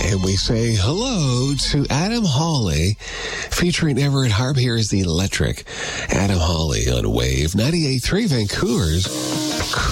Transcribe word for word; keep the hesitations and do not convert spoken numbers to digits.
And we say hello to Adam Hawley, featuring Everett Harp. Here is the Electric. Adam Hawley on Wave ninety-eight point three, Vancouver's